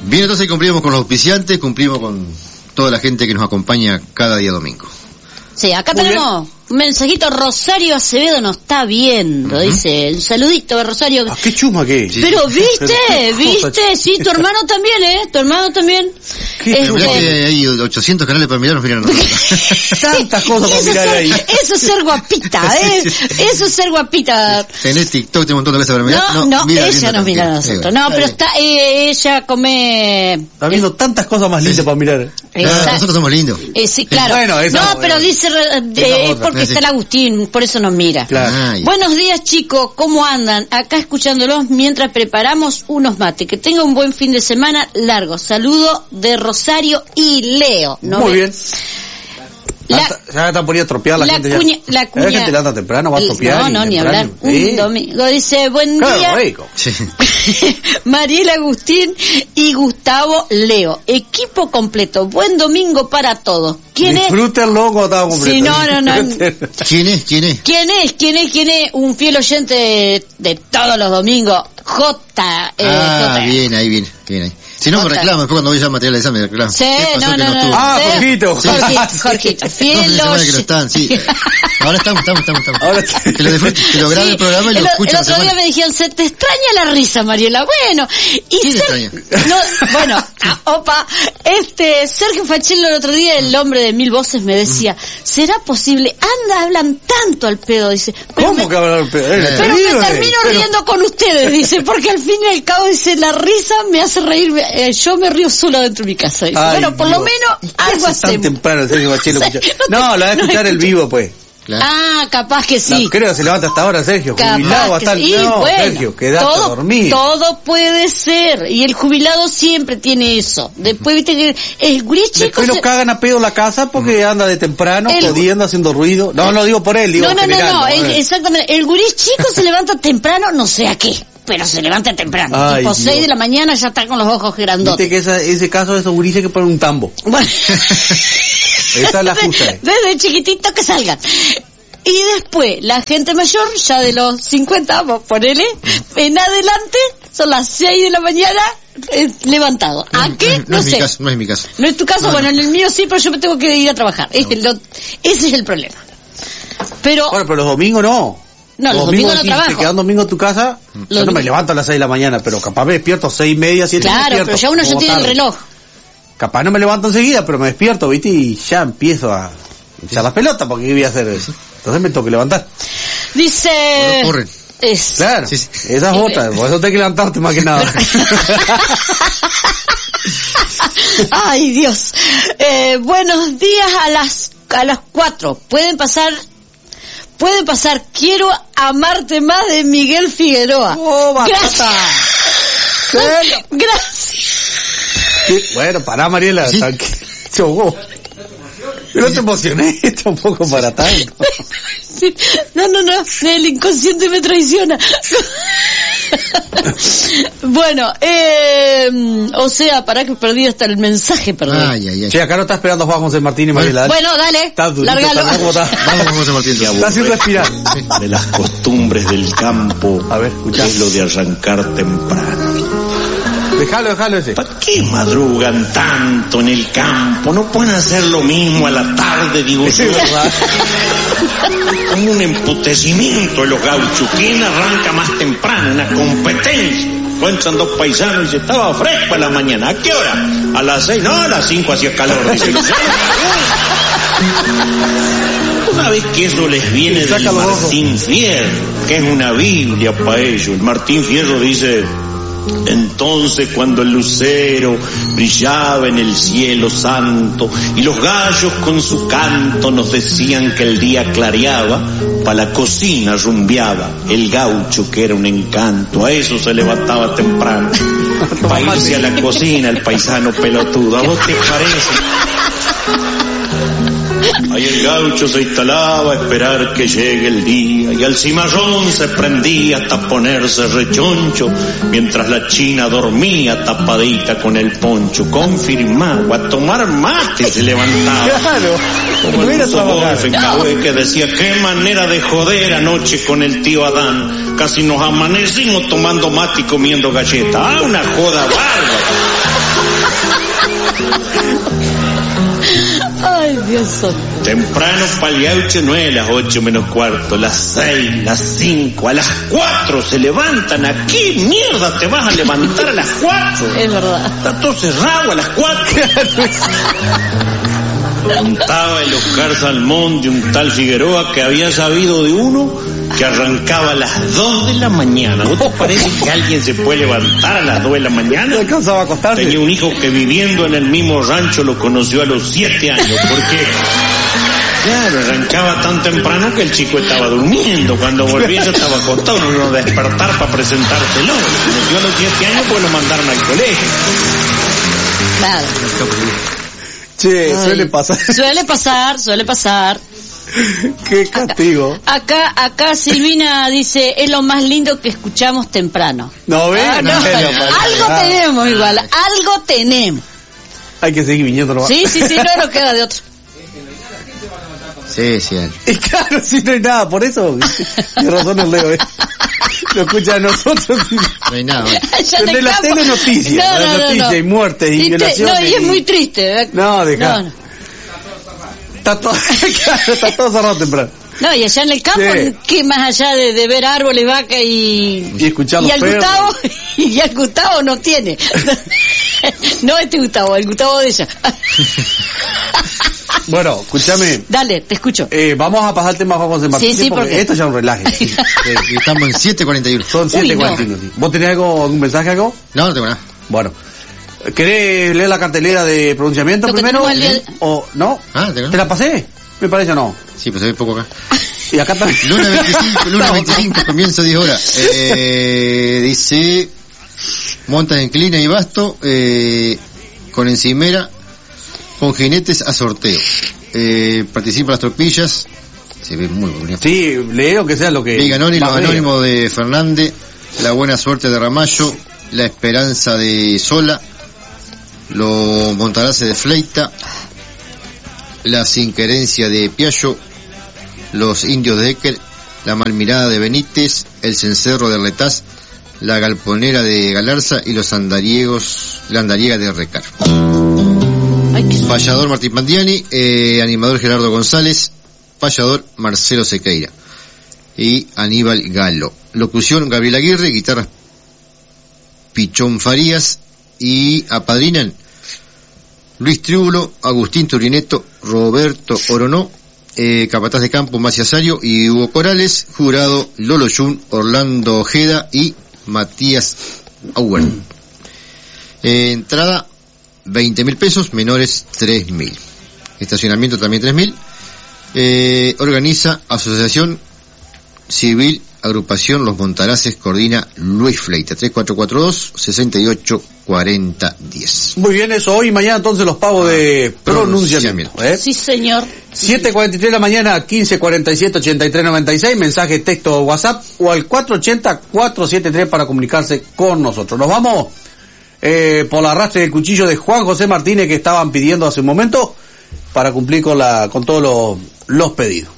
Bien, entonces cumplimos con los auspiciantes, cumplimos con toda la gente que nos acompaña cada día domingo. Sí, acá tenemos un mensajito. Rosario Acevedo nos está viendo, dice, un saludito de Rosario. Ah, qué chuma que es. Pero viste, sí, tu hermano también, tu hermano también. Mirá que hay 800 canales para mirar, nos miran tantas cosas para mirar ahí. Eso es ser guapita, eso es ser guapita. Tenés TikTok, tenés un montón de cosas para mirar. No, ella nos mira a nosotros. No, pero ella come... Está viendo tantas cosas más lindas para mirar. Nosotros somos lindos. Sí, claro. Bueno, pero dice, porque está el Agustín, por eso nos mira. Claro. Buenos días, chicos, ¿cómo andan? Acá escuchándolos mientras preparamos unos mates. Que tenga un buen fin de semana largo. Saludo de Rosario y Leo. Muy bien. Ya están poniendo a tropear la gente. La cuña. La gente levanta temprano, va a tropear. No, ni hablar. Un domingo. Dice, buen día. Rico. Sí. Mariela Agustín y Gustavo Leo. Equipo completo. Buen domingo para todos. ¿Quién es? Disfrútenlo cuando estaba completo. Sí, no. ¿Quién es? Un fiel oyente de todos los domingos. J. Bien ahí. Si no me reclamo, después cuando voy a material de examen me reclamo. Sí, no Jorgito. Fiel oyente. Sí. Ahora estamos. Que lo grabe el programa y lo escuche. El otro día me dijeron, se te extraña la risa, Mariela. Bueno, ¿quién extraña? Sergio Fachello el otro día, el hombre de 1000 voces, me decía, ¿será posible? Hablan tanto al pedo, dice. ¿Cómo que hablan al pedo? Pero me termino riendo con ustedes, dice, porque al fin y al cabo, dice, la risa me hace reír, yo me río sola dentro de mi casa. Dice, bueno, por lo menos algo hacemos. Tan temprano Sergio Fachello. No, la va a escuchar el vivo, pues. Claro. Capaz que sí. No, creo que se levanta hasta ahora, Sergio. Jubilado hasta el... No, bueno, Sergio, quedate a dormir. Todo puede ser. Y el jubilado siempre tiene eso. Después, viste que el gurí chico... Después lo cagan a pedo la casa porque anda de temprano, jodiendo, haciendo ruido. No lo digo por él, digo en general. Exactamente. El gurí chico se levanta temprano, no sé a qué. Pero se levanta temprano. Ay, tipo 6 de la mañana ya está con los ojos grandotes. Viste que ese caso de esos gurises que ponen un tambo. Bueno. Esa es la justa. Desde chiquitito que salgan. Y después, la gente mayor, ya de los 50, vamos, ponele, en adelante, son las 6 de la mañana, levantado. ¿A qué? No sé. No es mi caso. No es tu caso, bueno, en el mío sí, pero yo me tengo que ir a trabajar. Ese es el problema. Bueno, pero los domingos no. No, los domingos no trabajo. Te quedan domingo en tu casa, yo no me levanto a las 6 de la mañana, pero capaz me despierto 6:30, 7. Claro, pero ya uno ya tiene el reloj. Capaz no me levanto enseguida, pero me despierto, ¿viste? Y ya empiezo a echar las pelotas, porque ¿qué voy a hacer eso? Entonces me tengo que levantar. Dice... Bueno, corren. Claro, sí. Esa es otra, por eso tengo que levantarte más que nada. Ay, Dios. Buenos días a las 4. Pueden pasar, Quiero amarte más, de Miguel Figueroa. Gracias. Gracias. Bueno, pará, Mariela, ¿Sí? Yo no te emocioné, tampoco para tanto. No, el inconsciente me traiciona. Bueno, o sea, pará que perdí hasta el mensaje, perdón. Ay. Che, acá no está esperando Juan José Martín y Mariela. Bueno, dale, lárgalo. Vamos, José Martín. Está sin respirar. De las costumbres del campo, a ver, escuchá. Es lo de arrancar temprano. Déjalo ese. ¿Para qué madrugan tanto en el campo? ¿No pueden hacer lo mismo a la tarde, digo yo? Es verdad. Como un emputecimiento de los gauchos. ¿Quién arranca más temprano? Una competencia. Encuentran dos paisanos y dice, estaba fresco a la mañana. ¿A qué hora? A las 6, no, a las 5 hacía calor. Dice, una vez que eso les viene del Martín Fierro, que es una Biblia para ellos. El Martín Fierro dice... Entonces cuando el lucero brillaba en el cielo santo y los gallos con su canto nos decían que el día clareaba, pa' la cocina rumbeaba el gaucho que era un encanto. A eso se levantaba temprano pa' irse a la cocina el paisano pelotudo. ¿A vos te parece? Ahí el gaucho se instalaba a esperar que llegue el día y al cimarrón se prendía hasta ponerse rechoncho mientras la china dormía tapadita con el poncho. Confirmado, a tomar mate se levantaba. Claro, como el Golf en Cahué, que decía, qué manera de joder anoche con el tío Adán. Casi nos amanecimos tomando mate y comiendo galletas. Ah, una joda bárbara. Ay, Dios santo. Temprano paliauche, no es las 8 menos cuarto, las 6, las 5, a las 4 se levantan. ¿A qué mierda te vas a levantar a las 4? Es verdad. Está todo cerrado a las 4. Contaba el Oscar Salmón de un tal Figueroa que había sabido de uno que arrancaba a las 2 de la mañana. ¿No te parece que alguien se puede levantar a las 2 de la mañana? ¿No alcanzaba a acostarse? Tenía un hijo que viviendo en el mismo rancho lo conoció a los 7 años, porque claro, arrancaba tan temprano que el chico estaba durmiendo. Cuando volvía ya estaba acostado, no iba a despertar para presentárselo. Lo conoció a los 7 años, pues lo mandaron al colegio. Claro. Che, Ay, suele pasar. Qué castigo. Acá Silvina dice, es lo más lindo que escuchamos temprano. No, ve, no, algo tenemos igual, algo tenemos. Hay que seguir viniendo nomás. Sí, no nos queda de otro. Sí. Y claro, si no hay nada, por eso. Tiene razón el Leo, Lo escucha a nosotros. No hay nada. De la tele noticias. Noticias y muertes y violaciones. No, y es muy triste. No, deja. No. Está todo cerrado temprano. No, y allá en el campo, sí. ¿Qué más allá de ver árboles, vaca y escuchar los perros? Y al Gustavo no tiene. No Gustavo, el Gustavo de ella. Bueno, escúchame. Dale, te escucho. Vamos a pasar el tema a Juan José Martín. Sí, porque esto ya es un relaje. Estamos en 7:41. Son 7:41. No. ¿Vos tenés algún mensaje, algo? No tengo nada. Bueno. ¿Querés leer la cartelera de pronunciamiento primero? ¿O no? ¿Te la pasé? Me parece no. Sí, pues se ve poco acá. Y acá también. Luna 25, comienzo 10 horas. Dice, montas en Clina y Basto, con encimera, con jinetes a sorteo. Participan las tropillas. Se ve muy bonito. Sí, leo que sea lo que... Viganoni, los anónimos de Fernández, la buena suerte de Ramallo, la esperanza de Sola, los Montaraces de Fleita, la sinquerencia de Piallo, los indios de Ecker, la malmirada de Benítez, el cencerro de Retaz, la galponera de Galarza y los andariegos, la andariega de Recar. Payador Martín Pandiani, animador Gerardo González, payador Marcelo Sequeira y Aníbal Galo. Locución Gabriel Aguirre, guitarras Pichón Farías y apadrinan Luis Tribulo, Agustín Turineto, Roberto Oronó, capataz de campo Maciasario y Hugo Corales, jurado Lolo Jun, Orlando Ojeda y Matías Auer. Entrada 20.000 pesos, menores 3.000. Estacionamiento también 3.000. Organiza Asociación Civil Agrupación Los Montaraces, coordina Luis Fleita, 3442-684010. Muy bien, eso hoy y mañana entonces los pagos de pronunciamiento. Sí, señor. 7:43 de la mañana, 1547-8396, mensaje, texto, WhatsApp o al 480-473 para comunicarse con nosotros. Nos vamos por la arrastre del cuchillo de Juan José Martínez que estaban pidiendo hace un momento para cumplir con todos los pedidos.